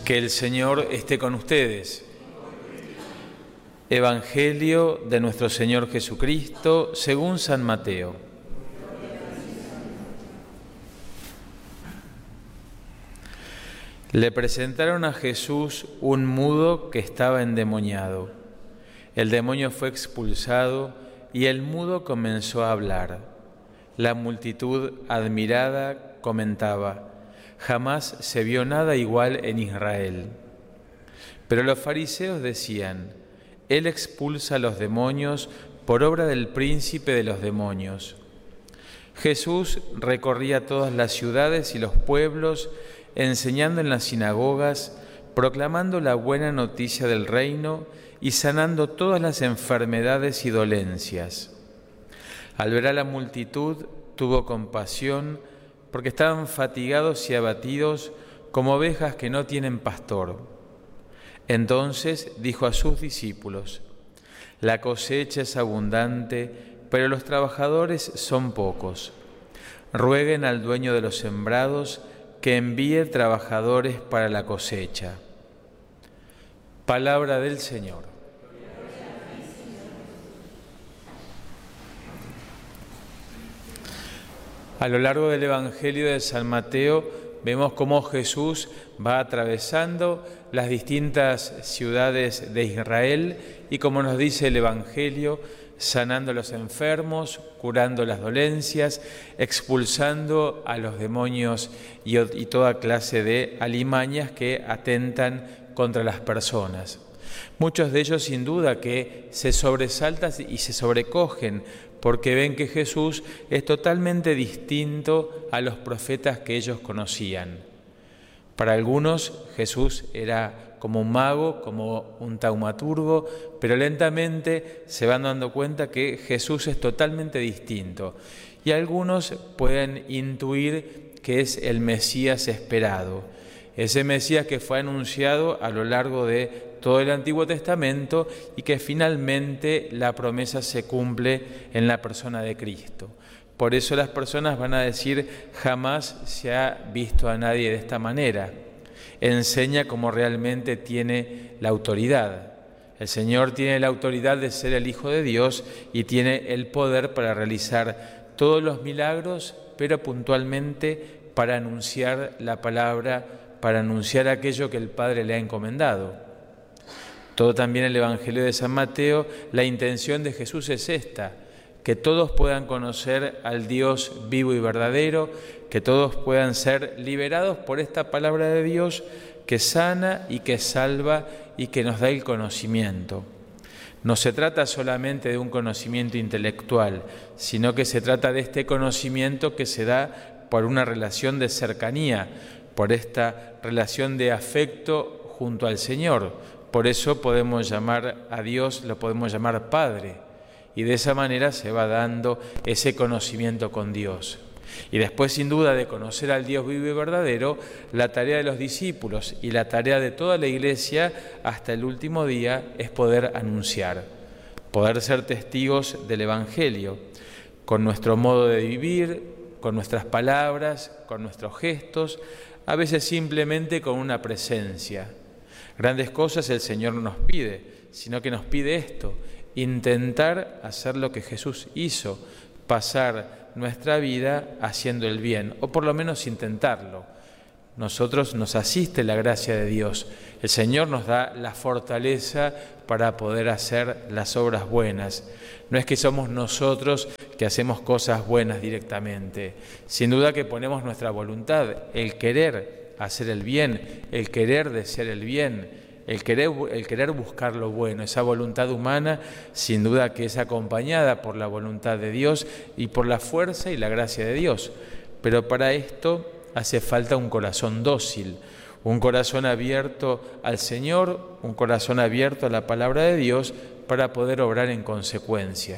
Que el Señor esté con ustedes. Evangelio de nuestro Señor Jesucristo según San Mateo. Le presentaron a Jesús un mudo que estaba endemoniado. El demonio fue expulsado y el mudo comenzó a hablar. La multitud, admirada, comentaba: jamás se vio nada igual en Israel. Pero los fariseos decían: Él expulsa a los demonios por obra del príncipe de los demonios. Jesús recorría todas las ciudades y los pueblos, enseñando en las sinagogas, proclamando la buena noticia del reino y sanando todas las enfermedades y dolencias. Al ver a la multitud, tuvo compasión, porque estaban fatigados y abatidos como ovejas que no tienen pastor. Entonces dijo a sus discípulos: la cosecha es abundante, pero los trabajadores son pocos. Rueguen al dueño de los sembrados que envíe trabajadores para la cosecha. Palabra del Señor. A lo largo del Evangelio de San Mateo vemos cómo Jesús va atravesando las distintas ciudades de Israel y, como nos dice el Evangelio, sanando a los enfermos, curando las dolencias, expulsando a los demonios y toda clase de alimañas que atentan contra las personas. Muchos de ellos sin duda que se sobresaltan y se sobrecogen porque ven que Jesús es totalmente distinto a los profetas que ellos conocían. Para algunos Jesús era como un mago, como un taumaturgo, pero lentamente se van dando cuenta que Jesús es totalmente distinto. Y algunos pueden intuir que es el Mesías esperado, ese Mesías que fue anunciado a lo largo de todo el Antiguo Testamento y que finalmente la promesa se cumple en la persona de Cristo. Por eso las personas van a decir: jamás se ha visto a nadie de esta manera. Enseña cómo realmente tiene la autoridad. El Señor tiene la autoridad de ser el Hijo de Dios y tiene el poder para realizar todos los milagros, pero puntualmente para anunciar la palabra, para anunciar aquello que el Padre le ha encomendado. Todo también el Evangelio de San Mateo, la intención de Jesús es esta: que todos puedan conocer al Dios vivo y verdadero, que todos puedan ser liberados por esta palabra de Dios que sana y que salva y que nos da el conocimiento. No se trata solamente de un conocimiento intelectual, sino que se trata de este conocimiento que se da por una relación de cercanía, por esta relación de afecto junto al Señor. Por eso podemos llamar a Dios, lo podemos llamar Padre. Y de esa manera se va dando ese conocimiento con Dios. Y después, sin duda, de conocer al Dios vivo y verdadero, la tarea de los discípulos y la tarea de toda la Iglesia hasta el último día es poder anunciar, poder ser testigos del Evangelio, con nuestro modo de vivir, con nuestras palabras, con nuestros gestos, a veces simplemente con una presencia. Grandes cosas el Señor no nos pide, sino que nos pide esto: intentar hacer lo que Jesús hizo, pasar nuestra vida haciendo el bien, o por lo menos intentarlo. Nosotros nos asiste la gracia de Dios. El Señor nos da la fortaleza para poder hacer las obras buenas. No es que somos nosotros que hacemos cosas buenas directamente. Sin duda que ponemos nuestra voluntad, el querer hacer el bien, el querer desear el bien, el querer buscar lo bueno. Esa voluntad humana sin duda que es acompañada por la voluntad de Dios y por la fuerza y la gracia de Dios. Pero para esto hace falta un corazón dócil, un corazón abierto al Señor, un corazón abierto a la palabra de Dios para poder obrar en consecuencia.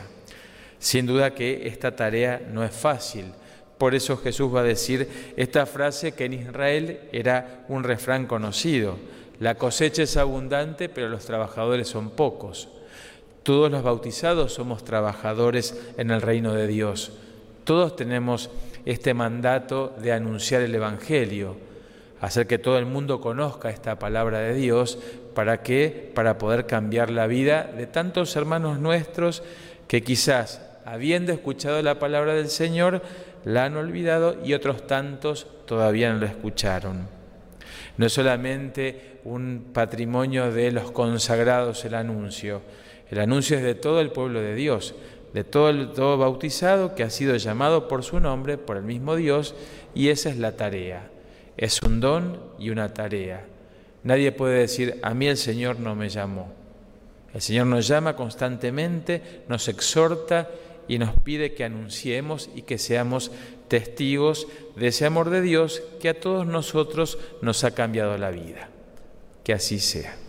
Sin duda que esta tarea no es fácil. Por eso Jesús va a decir esta frase que en Israel era un refrán conocido: la cosecha es abundante, pero los trabajadores son pocos. Todos los bautizados somos trabajadores en el reino de Dios. Todos tenemos este mandato de anunciar el Evangelio. hacer que todo el mundo conozca esta palabra de Dios. ¿Para qué? Para poder cambiar la vida de tantos hermanos nuestros que quizás, habiendo escuchado la palabra del Señor, la han olvidado y otros tantos todavía no la escucharon. No es solamente un patrimonio de los consagrados el anuncio es de todo el pueblo de Dios, de todo bautizado que ha sido llamado por su nombre, por el mismo Dios, y esa es la tarea. Es un don y una tarea. Nadie puede decir, a mí el Señor no me llamó. El Señor nos llama constantemente, nos exhorta y nos pide que anunciemos y que seamos testigos de ese amor de Dios que a todos nosotros nos ha cambiado la vida. Que así sea.